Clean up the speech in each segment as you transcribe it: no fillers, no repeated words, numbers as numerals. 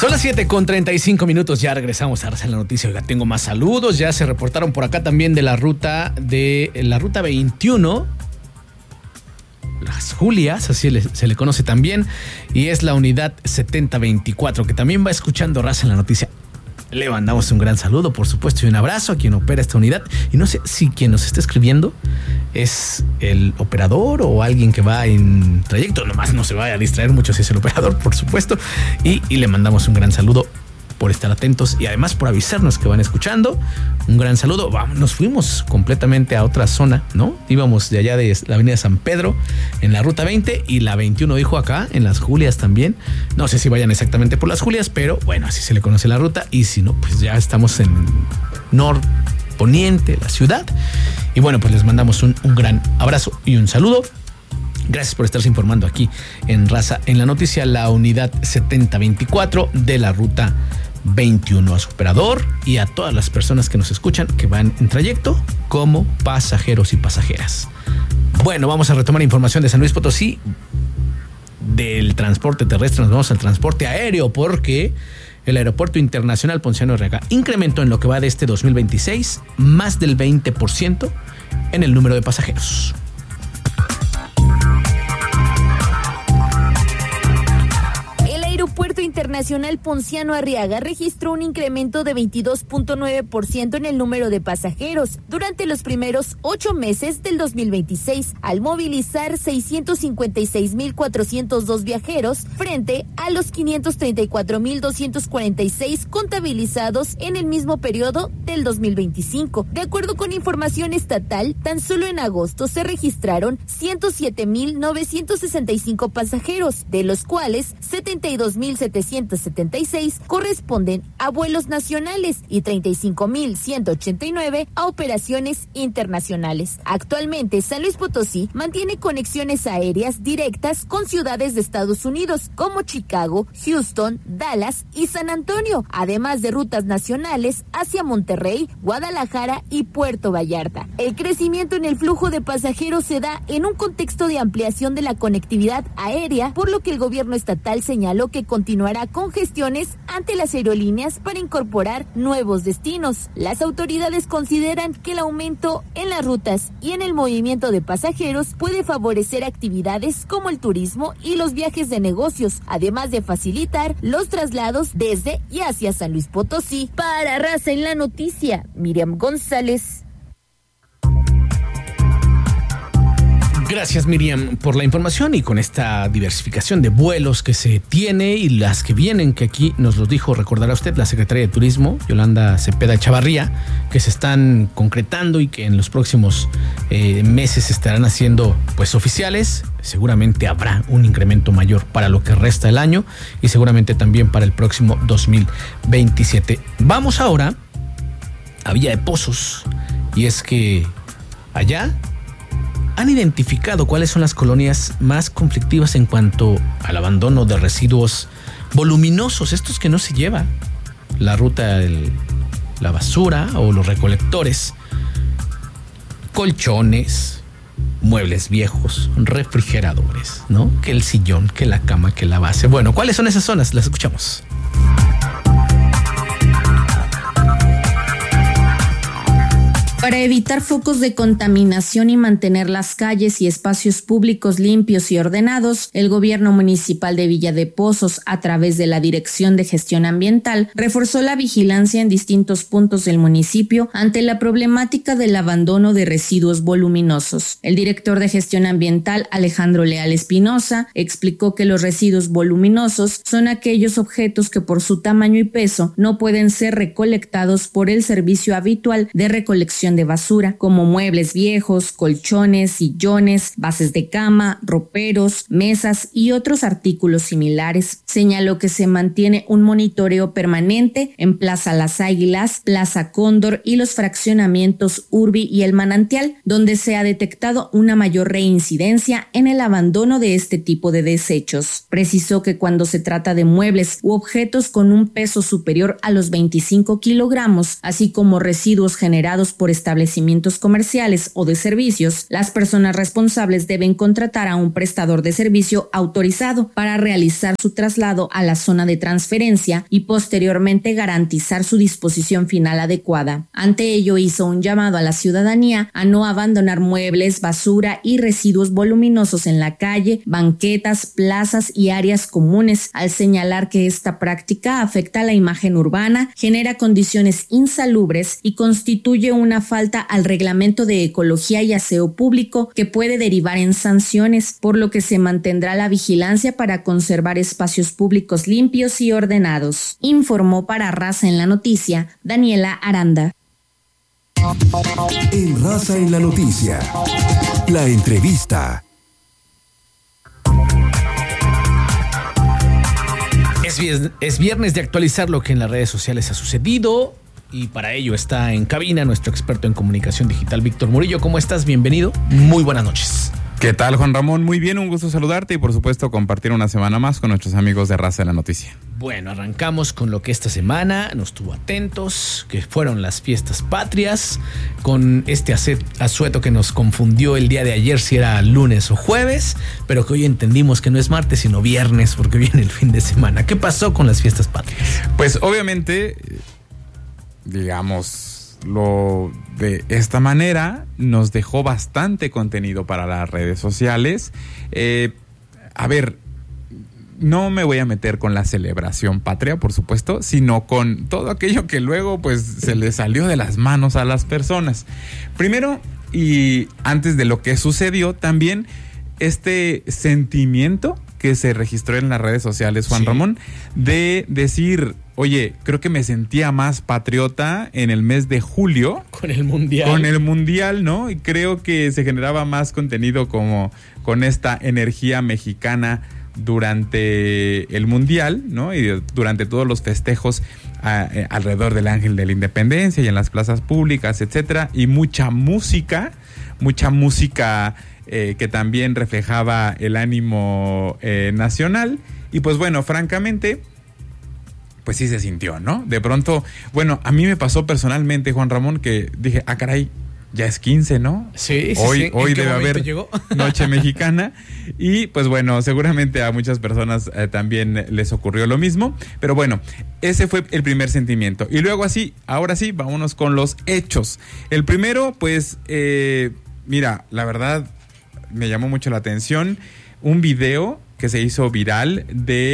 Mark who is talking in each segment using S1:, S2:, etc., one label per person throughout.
S1: Son las 7:35, ya regresamos a Raza en la Noticia. Oiga, tengo más saludos, ya se reportaron por acá también de la ruta 21, Las Julias, así se le conoce también, y es la unidad 7024, que también va escuchando Raza en la Noticia. Le mandamos un gran saludo, por supuesto, y un abrazo a quien opera esta unidad. Y no sé si quien nos está escribiendo es el operador o alguien que va en trayecto. Nomás no se vaya a distraer mucho si es el operador, por supuesto. Y le mandamos un gran saludo por estar atentos y además por avisarnos que van escuchando. Un gran saludo. Nos fuimos completamente a otra zona, ¿no? Íbamos de allá de la avenida San Pedro en la ruta 20 y la 21 dijo acá, en Las Julias también. No sé si vayan exactamente por Las Julias, pero bueno, así se le conoce la ruta. Y si no, pues ya estamos en norponiente, la ciudad. Y bueno, pues les mandamos un gran abrazo y un saludo. Gracias por estarse informando aquí en Raza en la Noticia, la unidad 7024 de la ruta 21, a su operador y a todas las personas que nos escuchan que van en trayecto como pasajeros y pasajeras. Bueno, vamos a retomar información de San Luis Potosí. Del transporte terrestre nos vamos al transporte aéreo, porque el Aeropuerto Internacional Ponciano Arriaga incrementó en lo que va de este 2026 más del 20% en el número de pasajeros.
S2: El Aeropuerto Internacional Ponciano Arriaga registró un incremento de 22.9% en el número de pasajeros durante los primeros 8 meses del 2026, al movilizar 656.402 viajeros frente a los 534.246 contabilizados en el mismo periodo del 2025. De acuerdo con información estatal, tan solo en agosto se registraron 107.965 pasajeros, de los cuales 72.776 corresponden a vuelos nacionales y 35.189 a operaciones internacionales. Actualmente, San Luis Potosí mantiene conexiones aéreas directas con ciudades de Estados Unidos como Chicago, Houston, Dallas y San Antonio, además de rutas nacionales hacia Monterrey, Guadalajara y Puerto Vallarta. El crecimiento en el flujo de pasajeros se da en un contexto de ampliación de la conectividad aérea, por lo que el gobierno estatal señaló que continuará con gestiones ante las aerolíneas para incorporar nuevos destinos. Las autoridades consideran que el aumento en las rutas y en el movimiento de pasajeros puede favorecer actividades como el turismo y los viajes de negocios, además de facilitar los traslados desde y hacia San Luis Potosí. Para Raza en la Noticia, Miriam González.
S1: Gracias, Miriam, por la información, y con esta diversificación de vuelos que se tiene y las que vienen, que aquí nos lo dijo, recordará usted, la secretaria de Turismo, Yolanda Cepeda Chavarría, que se están concretando y que en los próximos meses se estarán haciendo pues oficiales. Seguramente habrá un incremento mayor para lo que resta el año y seguramente también para el próximo 2027. Vamos ahora a Villa de Pozos, y es que allá han identificado cuáles son las colonias más conflictivas en cuanto al abandono de residuos voluminosos, estos que no se lleva la ruta, la basura o los recolectores. Colchones, muebles viejos, refrigeradores, ¿no? Que el sillón, que la cama, que la base. Bueno, ¿cuáles son esas zonas? Las escuchamos.
S3: Para evitar focos de contaminación y mantener las calles y espacios públicos limpios y ordenados, el gobierno municipal de Villa de Pozos, a través de la Dirección de Gestión Ambiental, reforzó la vigilancia en distintos puntos del municipio ante la problemática del abandono de residuos voluminosos. El director de Gestión Ambiental, Alejandro Leal Espinosa, explicó que los residuos voluminosos son aquellos objetos que por su tamaño y peso no pueden ser recolectados por el servicio habitual de recolección de basura, como muebles viejos, colchones, sillones, bases de cama, roperos, mesas y otros artículos similares. Señaló que se mantiene un monitoreo permanente en Plaza Las Águilas, Plaza Cóndor y los fraccionamientos Urbi y El Manantial, donde se ha detectado una mayor reincidencia en el abandono de este tipo de desechos. Precisó que cuando se trata de muebles u objetos con un peso superior a los 25 kilogramos, así como residuos generados por establecimientos comerciales o de servicios, las personas responsables deben contratar a un prestador de servicio autorizado para realizar su traslado a la zona de transferencia y posteriormente garantizar su disposición final adecuada. Ante ello, hizo un llamado a la ciudadanía a no abandonar muebles, basura y residuos voluminosos en la calle, banquetas, plazas y áreas comunes, al señalar que esta práctica afecta a la imagen urbana, genera condiciones insalubres y constituye una falta al reglamento de ecología y aseo público que puede derivar en sanciones, por lo que se mantendrá la vigilancia para conservar espacios públicos limpios y ordenados. Informó para Raza en la Noticia, Daniela Aranda.
S4: En Raza en la Noticia, la entrevista.
S1: Es viernes de actualizar lo que en las redes sociales ha sucedido y para ello está en cabina nuestro experto en comunicación digital, Víctor Murillo. ¿Cómo estás? Bienvenido. Muy buenas noches.
S5: ¿Qué tal, Juan Ramón? Muy bien, un gusto saludarte y por supuesto compartir una semana más con nuestros amigos de Raza en la Noticia.
S1: Bueno, arrancamos con lo que esta semana nos tuvo atentos, que fueron las fiestas patrias, con este asueto que nos confundió el día de ayer si era lunes o jueves, pero que hoy entendimos que no es martes sino viernes porque viene el fin de semana. ¿Qué pasó con las fiestas patrias?
S5: Pues obviamente, digamos, lo de esta manera nos dejó bastante contenido para las redes sociales. A ver, no me voy a meter con la celebración patria, por supuesto, sino con todo aquello que luego pues se le salió de las manos a las personas. Primero, y antes de lo que sucedió, también este sentimiento que se registró en las redes sociales, Juan Ramón, de decir, oye, creo que me sentía más patriota en el mes de julio.
S1: Con el Mundial.
S5: Con el Mundial, ¿no? Y creo que se generaba más contenido como con esta energía mexicana durante el Mundial, ¿no? Y durante todos los festejos alrededor del Ángel de la Independencia y en las plazas públicas, etcétera. Y mucha música que también reflejaba el ánimo nacional. Y pues bueno, francamente, pues sí se sintió, ¿no? De pronto, bueno, a mí me pasó personalmente, Juan Ramón, que dije, caray, ya es 15, ¿no?
S1: Sí.
S5: Hoy debe haber Noche Mexicana. Y pues bueno, seguramente a muchas personas también les ocurrió lo mismo. Pero bueno, ese fue el primer sentimiento. Y luego ahora sí, vámonos con los hechos. El primero, pues, mira, la verdad me llamó mucho la atención un video que se hizo viral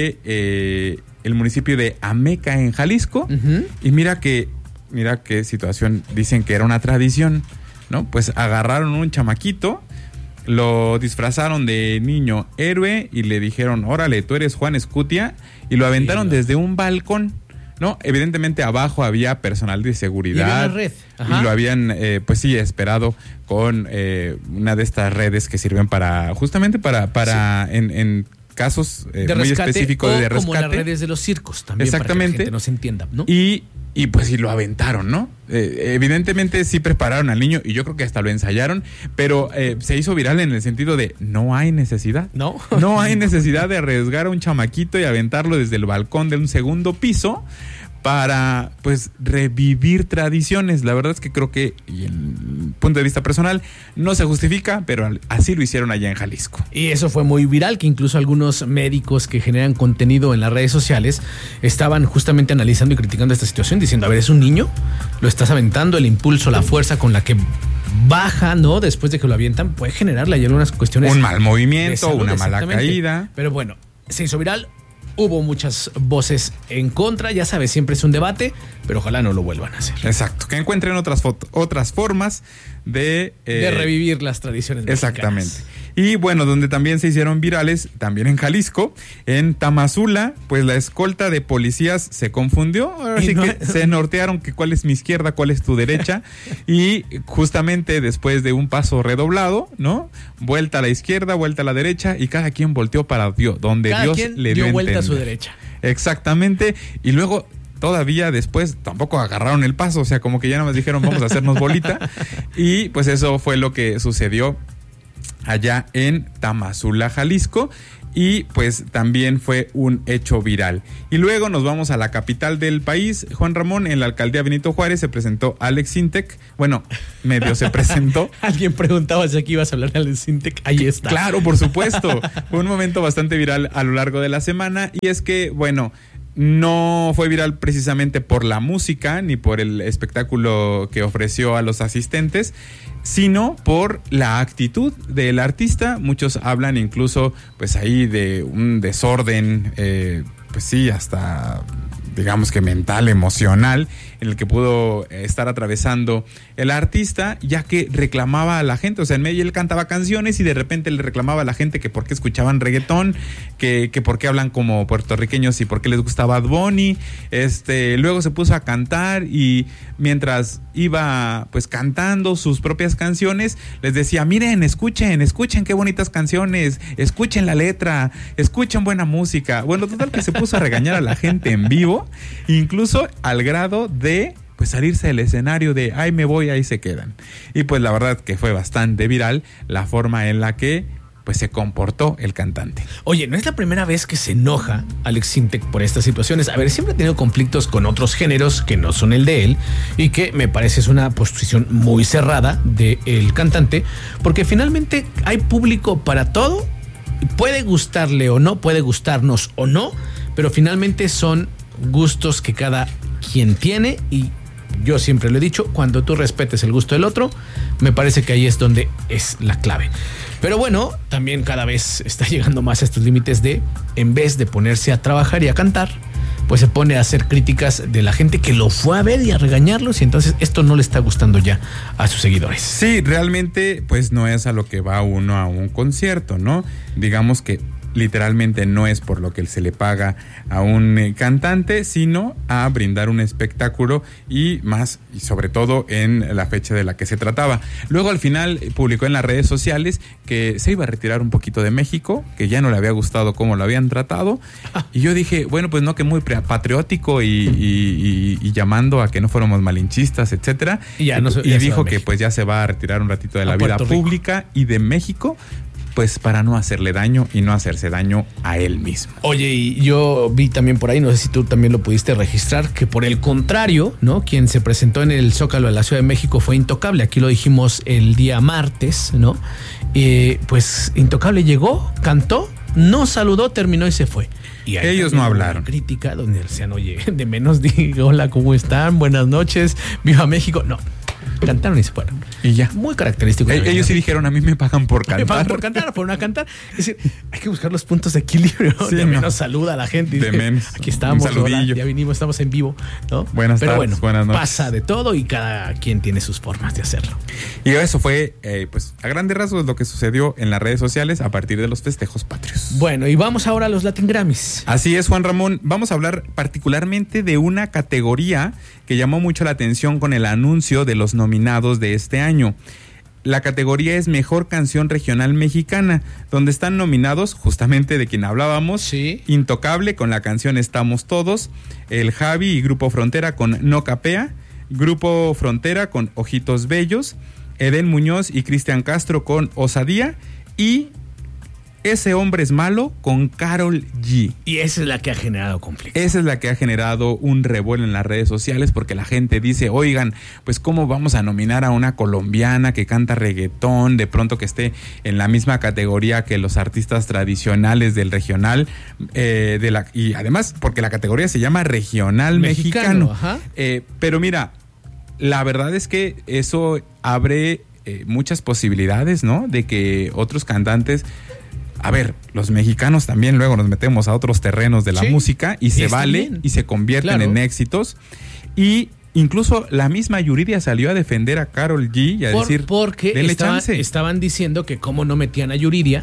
S5: de el municipio de Ameca en Jalisco. Uh-huh. Y mira qué situación, dicen que era una tradición, ¿no? Pues agarraron un chamaquito, lo disfrazaron de niño héroe y le dijeron, órale, tú eres Juan Escutia, y lo aventaron desde un balcón, ¿no? Evidentemente abajo había personal de seguridad.
S1: Y, red.
S5: Y lo habían, pues sí, esperado con una de estas redes que sirven para, justamente para en casos
S1: de
S5: muy
S1: rescate,
S5: específicos de rescate.
S1: Como las redes de los circos también.
S5: Exactamente.
S1: Para que la gente no se entienda, ¿no?
S5: Y pues sí lo aventaron, ¿no? Evidentemente sí prepararon al niño y yo creo que hasta lo ensayaron, pero se hizo viral en el sentido de no hay necesidad. No hay necesidad de arriesgar a un chamaquito y aventarlo desde el balcón de un segundo piso para, pues, revivir tradiciones. La verdad es que creo que, y en punto de vista personal, no se justifica, pero así lo hicieron allá en Jalisco.
S1: Y eso fue muy viral, que incluso algunos médicos que generan contenido en las redes sociales estaban justamente analizando y criticando esta situación, diciendo, a ver, es un niño, lo estás aventando, el impulso, la fuerza con la que baja, ¿no? Después de que lo avientan, puede generarle ahí algunas cuestiones.
S5: Un mal movimiento, una mala caída.
S1: Pero bueno, se hizo viral. Hubo muchas voces en contra, ya sabes, siempre es un debate, pero ojalá no lo vuelvan a hacer.
S5: Exacto, que encuentren otras formas de
S1: revivir las tradiciones mexicanas.
S5: Exactamente. Y bueno, donde también se hicieron virales, también en Jalisco, en Tamazula, pues la escolta de policías se confundió, ahora sí que se nortearon que cuál es mi izquierda, cuál es tu derecha, y justamente después de un paso redoblado, ¿no? Vuelta a la izquierda, vuelta a la derecha, y cada quien volteó para Dios, donde cada Dios le dio
S1: vuelta a su derecha.
S5: Exactamente, y luego todavía después tampoco agarraron el paso, o sea, como que ya nada más dijeron vamos a hacernos bolita, y pues eso fue lo que sucedió allá en Tamazula, Jalisco. y pues también fue un hecho viral. Y luego nos vamos a la capital del país, Juan Ramón. En la alcaldía Benito Juárez se presentó Alex Sintek. Bueno, medio se presentó.
S1: Alguien preguntaba si aquí ibas a hablar de Alex Sintek. Ahí está.
S5: Claro, por supuesto. Fue un momento bastante viral a lo largo de la semana, y es que, bueno, no fue viral precisamente por la música ni por el espectáculo que ofreció a los asistentes, sino por la actitud del artista. Muchos hablan incluso pues ahí de un desorden, pues sí, hasta digamos que mental, emocional, en el que pudo estar atravesando el artista, ya que reclamaba a la gente. O sea, en medio él cantaba canciones y de repente le reclamaba a la gente que por qué escuchaban reggaetón, que por qué hablan como puertorriqueños y por qué les gustaba Bad Bunny. Luego se puso a cantar, y mientras iba pues cantando sus propias canciones, les decía: miren, escuchen qué bonitas canciones, escuchen la letra, escuchen buena música. Bueno, total que se puso a regañar a la gente en vivo, incluso al grado de pues salirse del escenario de "ay, me voy", ahí se quedan. Y pues la verdad que fue bastante viral la forma en la que pues se comportó el cantante.
S1: Oye, no es la primera vez que se enoja Alex Sintek por estas situaciones. A ver, siempre ha tenido conflictos con otros géneros que no son el de él, y que me parece es una posición muy cerrada del cantante, porque finalmente hay público para todo. Puede gustarle o no, puede gustarnos o no, pero finalmente son gustos que cada quien tiene, y yo siempre lo he dicho, cuando tú respetes el gusto del otro, me parece que ahí es donde es la clave. Pero bueno, también cada vez está llegando más a estos límites de, en vez de ponerse a trabajar y a cantar, pues se pone a hacer críticas de la gente que lo fue a ver y a regañarlos, y entonces esto no le está gustando ya a sus seguidores.
S5: Sí, realmente pues no es a lo que va uno a un concierto, ¿no? Digamos que literalmente no es por lo que se le paga a un cantante, sino a brindar un espectáculo, y más, y sobre todo en la fecha de la que se trataba. Luego al final publicó en las redes sociales que se iba a retirar un poquito de México, que ya no le había gustado cómo lo habían tratado, y yo dije, bueno, pues no, que muy patriótico y llamando a que no fuéramos malinchistas, etcétera, y dijo que pues ya se va a retirar un ratito de la vida pública y de México, pues para no hacerle daño y no hacerse daño a él mismo.
S1: Oye, y yo vi también por ahí, no sé si tú también lo pudiste registrar, que por el contrario, ¿no?, quien se presentó en el Zócalo de la Ciudad de México fue Intocable. Aquí lo dijimos el día martes, ¿no? Pues Intocable llegó, cantó, no saludó, terminó y se fue. Y
S5: ellos no hablaron.
S1: Crítica donde decían, oye, de menos digo, hola, ¿cómo están? Buenas noches, viva México. No, cantaron y se fueron.
S5: Y ya.
S1: Muy característico.
S5: Ellos sí dijeron, a mí me pagan por cantar.
S1: Me pagan por cantar, por una cantar. Es decir, hay que buscar los puntos de equilibrio. Sí, de menos saluda a la gente.
S5: De menos.
S1: Aquí estamos,
S5: un saludillo.
S1: Hola, ya vinimos, estamos en vivo, ¿no?
S5: Buenas tardes,
S1: bueno,
S5: buenas noches.
S1: Pasa de todo y cada quien tiene sus formas de hacerlo.
S5: Y eso fue, pues, a grandes rasgos lo que sucedió en las redes sociales a partir de los festejos patrios.
S1: Bueno, y vamos ahora a los Latin Grammys.
S5: Así es, Juan Ramón. Vamos a hablar particularmente de una categoría que llamó mucho la atención con el anuncio de los nominados de este año. La categoría es Mejor Canción Regional Mexicana, donde están nominados, justamente de quien hablábamos,
S1: sí,
S5: Intocable con la canción Estamos Todos, el Javi y Grupo Frontera con No Capea, Grupo Frontera con Ojitos Bellos, Edén Muñoz y Cristian Castro con Osadía, y Ese Hombre es Malo con Karol G.
S1: Y esa es la que ha generado conflicto.
S5: Esa es la que ha generado un revuelo en las redes sociales, porque la gente dice, oigan, pues cómo vamos a nominar a una colombiana que canta reggaetón, de pronto que esté en la misma categoría que los artistas tradicionales del regional, y además porque la categoría se llama Regional Mexicano.
S1: Ajá.
S5: Pero mira, la verdad es que eso abre muchas posibilidades, ¿no? De que otros cantantes... A ver, los mexicanos también luego nos metemos a otros terrenos de la música y se vale bien, y se convierten en éxitos. Y incluso la misma Yuridia salió a defender a Karol G y a decir,
S1: porque estaban diciendo que cómo no metían a Yuridia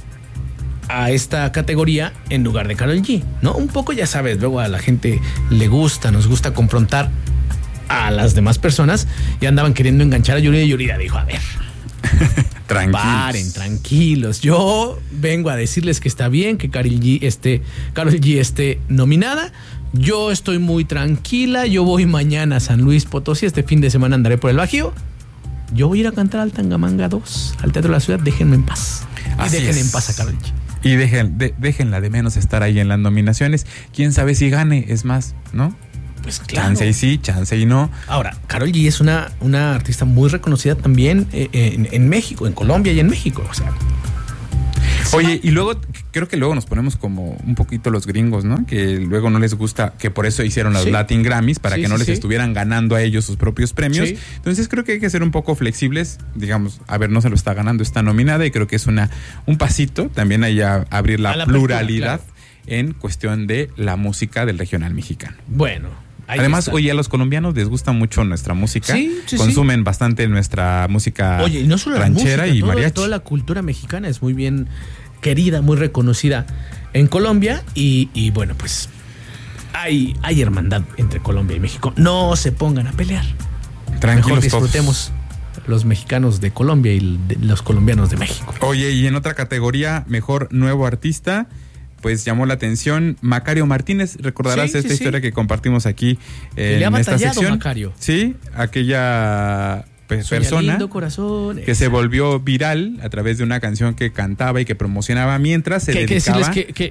S1: a esta categoría en lugar de Karol G, ¿no? Un poco, ya sabes, luego a la gente nos gusta confrontar a las demás personas, y andaban queriendo enganchar a Yuridia, y Yuridia dijo, a ver... Tranquilos. Yo vengo a decirles que está bien que Karol G esté nominada. Yo estoy muy tranquila. Yo voy mañana a San Luis Potosí. Este fin de semana andaré por el Bajío. Yo voy a ir a cantar al Tangamanga 2, al Teatro de la Ciudad. Déjenme en paz.
S5: Así
S1: dejen
S5: es.
S1: en paz a Karol G.
S5: Y déjenla de menos estar ahí en las nominaciones. Quién sabe si gane, es más, ¿no?
S1: Pues claro.
S5: Chance y sí, chance y no.
S1: Ahora, Karol G es una artista muy reconocida también en México, en Colombia y en México. O sea.
S5: Oye, y luego, creo que luego nos ponemos como un poquito los gringos, ¿no? Que luego no les gusta, que por eso hicieron los Latin Grammys, para que no les estuvieran ganando a ellos sus propios premios. Sí. Entonces creo que hay que ser un poco flexibles, digamos, a ver, no se lo está ganando, está nominada, y creo que es un pasito también ahí a abrir la pluralidad, claro, en cuestión de la música del regional mexicano.
S1: Bueno.
S5: Además, oye, a los colombianos les gusta mucho nuestra música. Consumen bastante nuestra música,
S1: oye, y no solo
S5: ranchera, la música, y mariachi.
S1: Toda la cultura mexicana es muy bien querida, muy reconocida en Colombia. Y bueno, pues hay hermandad entre Colombia y México. No se pongan a pelear.
S5: Tranquilos.
S1: Mejor disfrutemos los mexicanos de Colombia y los colombianos de México.
S5: Oye, y en otra categoría, mejor nuevo artista, pues llamó la atención Macario Martínez. Recordarás esta historia que compartimos aquí en esta sección.
S1: Macario.
S5: Sí, aquella persona
S1: lindo corazón,
S5: que se volvió viral a través de una canción que cantaba y que promocionaba mientras se dedicaba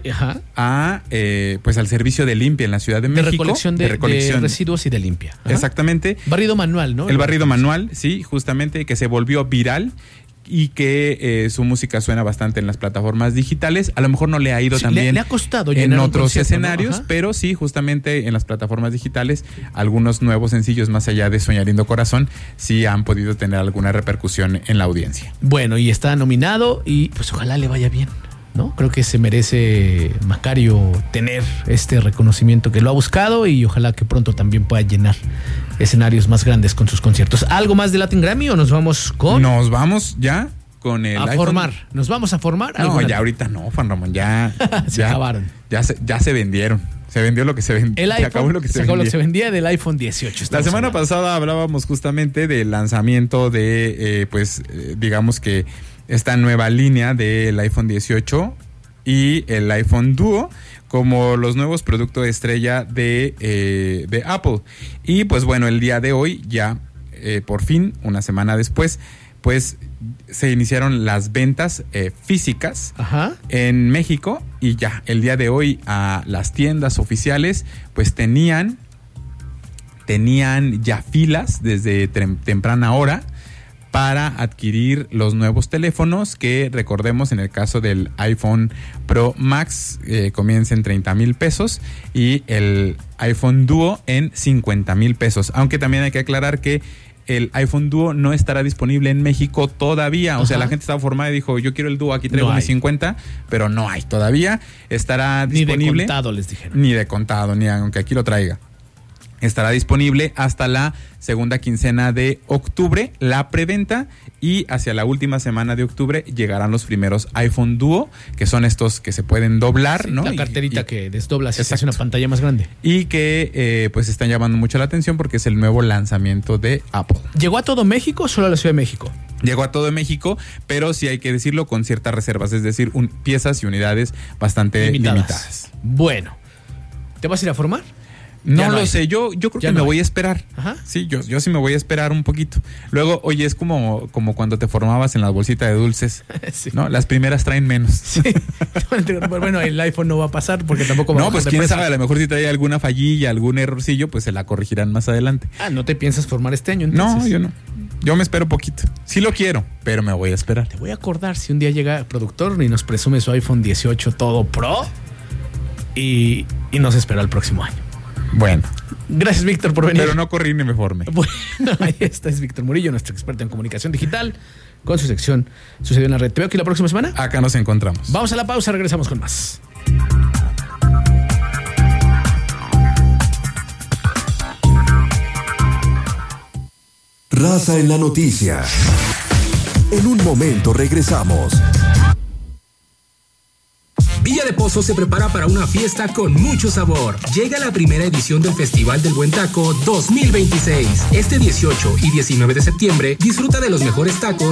S5: pues al servicio de limpia en la Ciudad de México.
S1: De recolección de residuos y de limpia.
S5: Ajá. Exactamente.
S1: Barrido manual, ¿no?
S5: El barrido manual, sí, justamente, que se volvió viral. Y que su música suena bastante en las plataformas digitales. A lo mejor no le ha ido también
S1: le ha costado
S5: en otros escenarios, ¿no? Pero sí, justamente en las plataformas digitales, algunos nuevos sencillos, más allá de Soñar Lindo Corazón, sí han podido tener alguna repercusión en la audiencia.
S1: Bueno, y está nominado y pues ojalá le vaya bien, ¿no? Creo que se merece Macario tener este reconocimiento que lo ha buscado, y ojalá que pronto también pueda llenar escenarios más grandes con sus conciertos. ¿Algo más de Latin Grammy o nos vamos con...?
S5: Nos vamos ya con el iPhone.
S1: Formar. ¿Nos vamos a formar?
S5: No, ya ahorita no, Juan Ramón, ya...
S1: se acabaron.
S5: Ya se vendieron. Se vendió lo que se vendía.
S1: Se acabó lo que se vendía del iPhone 18.
S5: La semana pasada hablábamos justamente del lanzamiento de, digamos que esta nueva línea del iPhone 18 y el iPhone Duo como los nuevos productos estrella de Apple. Y pues bueno, el día de hoy ya, por fin, una semana después, pues se iniciaron las ventas físicas en México, y ya el día de hoy a las tiendas oficiales pues tenían ya filas desde temprana hora para adquirir los nuevos teléfonos, que recordemos, en el caso del iPhone Pro Max comienza en 30,000 pesos y el iPhone Duo en 50,000 pesos. Aunque también hay que aclarar que el iPhone Duo no estará disponible en México todavía. O sea, la gente estaba formada y dijo, yo quiero el Duo, aquí traigo mis 50, pero no hay todavía. Estará disponible.
S1: Ni de contado, les dijeron.
S5: Ni de contado, ni aunque aquí lo traiga. Estará disponible hasta la segunda quincena de octubre, la preventa, y hacia la última semana de octubre llegarán los primeros iPhone Duo, que son estos que se pueden doblar, ¿no?
S1: La carterita que desdoblas y se hace una pantalla más grande.
S5: Y que pues están llamando mucho la atención porque es el nuevo lanzamiento de Apple.
S1: ¿Llegó a todo México o solo a la Ciudad de México?
S5: Llegó a todo México, pero sí hay que decirlo con ciertas reservas, es decir, piezas y unidades bastante limitadas.
S1: Bueno, ¿te vas a ir a formar?
S5: No lo sé, yo creo que me voy a esperar. Ajá. Sí, yo sí me voy a esperar un poquito. Luego, oye, es como cuando te formabas en la bolsita de dulces, sí, ¿no? Las primeras traen menos. Sí.
S1: Bueno, el iPhone no va a pasar porque tampoco va a
S5: bajar. No, pues quién sabe, a lo mejor si trae alguna fallilla, algún errorcillo, pues se la corregirán más adelante.
S1: ¿No te piensas formar este año entonces?
S5: No, yo no. Yo me espero poquito. Sí lo quiero, pero me voy a esperar.
S1: Te voy a acordar si un día llega el productor y nos presume su iPhone 18 todo pro y nos espera el próximo año.
S5: Bueno.
S1: Gracias, Víctor, por venir.
S5: Pero no corrí ni me formé.
S1: Bueno, ahí está, es Víctor Murillo, nuestro experto en comunicación digital, con su sección Sucedió en la Red. ¿Te veo aquí la próxima semana?
S5: Acá nos encontramos.
S1: Vamos a la pausa, regresamos con más.
S4: Raza en la noticia. En un momento regresamos.
S6: Villa de Pozos se prepara para una fiesta con mucho sabor. Llega la primera edición del Festival del Buen Taco 2026. Este 18 y 19 de septiembre disfruta de los mejores tacos